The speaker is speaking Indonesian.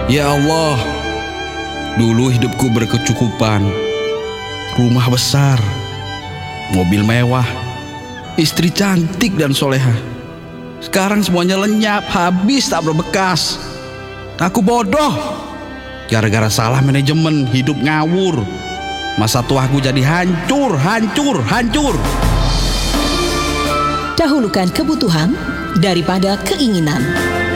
Ya Allah, dulu hidupku berkecukupan, rumah besar, mobil mewah, istri cantik dan soleha. Sekarang semuanya lenyap, habis tak berbekas. Aku bodoh, gara-gara salah manajemen, hidup ngawur. Masa tuaku jadi hancur. Dahulukan kebutuhan daripada keinginan.